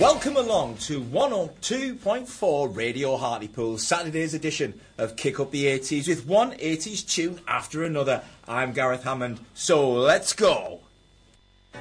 Welcome along to 102.4 Radio Hartlepool, Saturday's edition of Kick Up the 80s with one 80s tune after another. I'm Gareth Hammond, so let's go!